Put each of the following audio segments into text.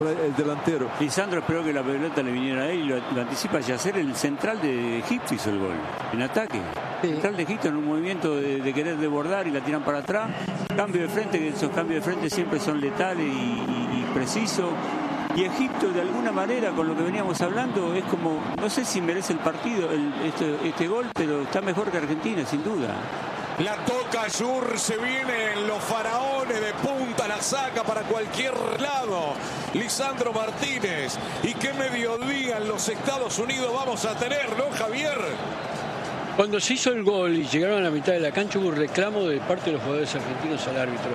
El delantero. Lisandro esperó que la pelota le viniera a él y lo anticipa. Yacer, el central de Egipto, hizo el gol en ataque. Sí. El central de Egipto en un movimiento de querer desbordar y la tiran para atrás. Cambio de frente, que esos cambios de frente siempre son letales y precisos. Y Egipto, de alguna manera, con lo que veníamos hablando, es como, no sé si merece el partido este gol, pero está mejor que Argentina, sin duda. La toca Yur, se vienen los faraones de punta, la saca para cualquier lado. Lisandro Martínez. Y qué mediodía en los Estados Unidos vamos a tener, ¿no, Javier? Cuando se hizo el gol y llegaron a la mitad de la cancha, hubo un reclamo de parte de los jugadores argentinos al árbitro.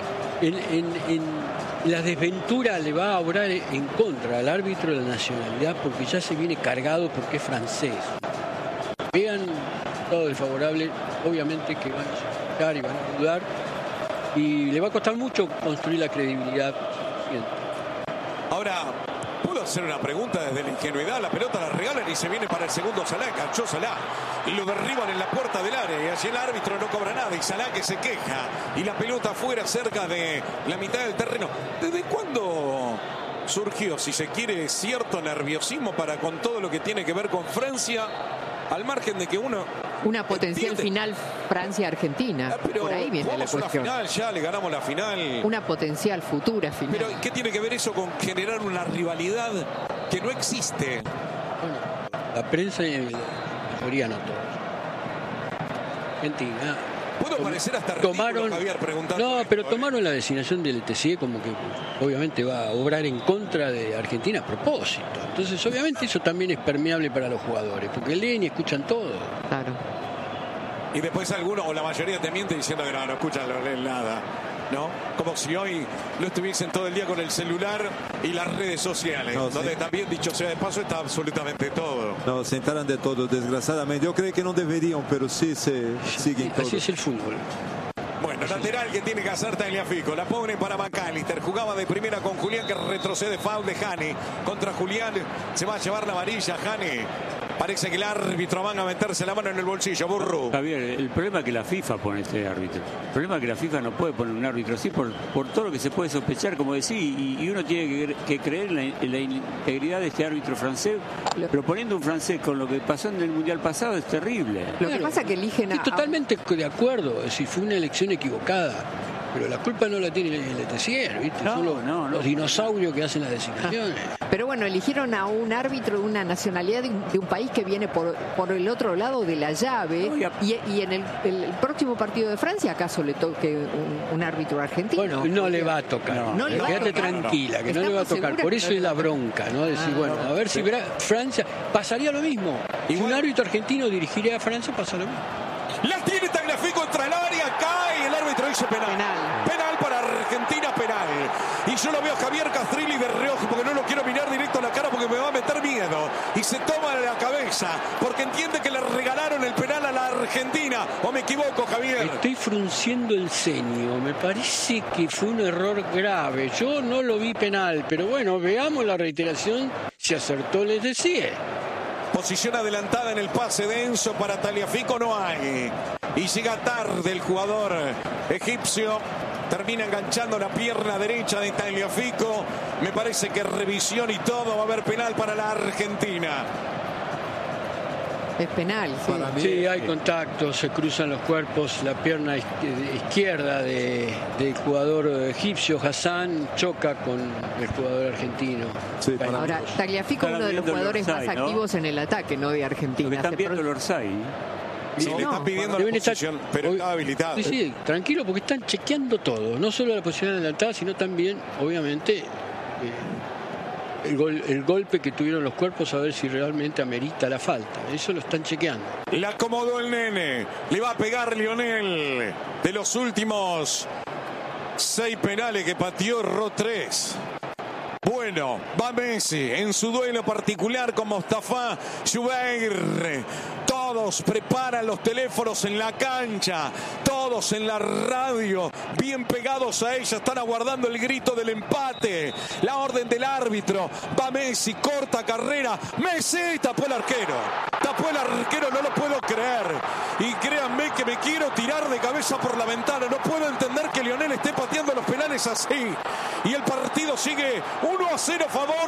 En la desventura le va a obrar en contra al árbitro de la nacionalidad, porque ya se viene cargado porque es francés. Vean todo desfavorable, obviamente que van a y van a dudar y le va a costar mucho construir la credibilidad. Bien. Ahora, puedo hacer una pregunta desde la ingenuidad. La pelota la regalan y se viene para el segundo Salah, enganchó Salah y lo derriban en la puerta del área y allí el árbitro no cobra nada y Salah que se queja y la pelota fuera cerca de la mitad del terreno. ¿Desde cuándo surgió, si se quiere, cierto nerviosismo para con todo lo que tiene que ver con Francia, al margen de que una potencial final Francia-Argentina? Por ahí viene la cuestión. La final, ya le ganamos la final. Una potencial futura final. Pero ¿qué tiene que ver eso con generar una rivalidad que no existe? Bueno, la prensa y la mayoría no todos. Argentina. Puedo parecer hasta ridículo, Javier, preguntando. No, pero tomaron la designación del ETC como que obviamente va a obrar en contra de Argentina a propósito. Entonces, obviamente, eso también es permeable para los jugadores, porque leen y escuchan todo. Claro. Y después algunos, o la mayoría te miente diciendo que no escuchan, no leen nada, ¿no? Como si hoy no estuviesen todo el día con el celular y las redes sociales, donde también, dicho sea de paso, está absolutamente todo. No, se enteran de todo, desgraciadamente. Yo creo que no deberían, pero sí se siguen todo. Así es el fútbol. Bueno, lateral que tiene que hacer Tagliafico. La pone para McAllister. Jugaba de primera con Julián, que retrocede. Foul de Hani contra Julián. Se va a llevar la varilla Hani. Parece que el árbitro van a meterse la mano en el bolsillo. Burro. Javier, el problema es que la FIFA pone este árbitro. El problema es que la FIFA no puede poner un árbitro así por todo lo que se puede sospechar, como decía, y uno tiene que creer en la integridad de este árbitro francés. Pero poniendo un francés con lo que pasó en el Mundial pasado es terrible. Lo que pasa es que eligen Estoy totalmente de acuerdo. Si fue una elección equivocada. Pero la culpa no la tiene el ETC, ¿viste? Son los dinosaurios que hacen las designaciones. Pero bueno, eligieron a un árbitro de una nacionalidad de un país que viene por el otro lado de la llave. Y en el próximo partido de Francia, ¿acaso le toque un árbitro argentino? Bueno, no le va a tocar. No le va a tocar. Quédate tranquila, que no le va a tocar. Por eso es la bronca, ¿no? Decir, bueno, a ver si Francia pasaría lo mismo. Y un árbitro argentino dirigiría a Francia, pasa lo mismo. La tiene Tagliafico contra el área, cae, el árbitro dice penal. Penal para Argentina, penal. Y yo lo veo a Javier Castrilli de reojo porque no lo quiero mirar directo a la cara porque me va a meter miedo. Y se toma la cabeza porque entiende que le regalaron el penal a la Argentina. ¿O me equivoco, Javier? Estoy frunciendo el ceño. Me parece que fue un error grave. Yo no lo vi penal, pero bueno, veamos la reiteración si acertó, les decía. Posición adelantada en el pase de Enzo para Tagliafico no hay. Y llega tarde el jugador egipcio. Termina enganchando la pierna derecha de Tagliafico. Me parece que revisión y todo. Va a haber penal para la Argentina. Es penal, sí. Sí, hay contacto, se cruzan los cuerpos. La pierna izquierda del jugador egipcio, Hassan, choca con el jugador argentino. Sí, ahora, Tagliafico es uno de los jugadores más activos en el ataque, ¿no? De Argentina. Porque están viendo el Orsay. Sí, le están pidiendo la posición, pero está habilitado. Sí, tranquilo, porque están chequeando todo. No solo la posición adelantada, sino también, obviamente, el golpe que tuvieron los cuerpos, a ver si realmente amerita la falta. Eso lo están chequeando. La acomodó el nene. Le va a pegar Lionel. De los últimos 6 penales que pateó, erró 3. Bueno, va Messi en su duelo particular con Mostafa Jubeir. Todos preparan los teléfonos en la cancha, todos en la radio, bien pegados a ella, están aguardando el grito del empate. La orden del árbitro, va Messi, corta carrera, Messi tapó el arquero, no lo puedo creer. Y créanme que me quiero tirar de cabeza por la ventana, no puedo entender que Lionel esté pateando los penales así. Y el partido sigue 1-0 a favor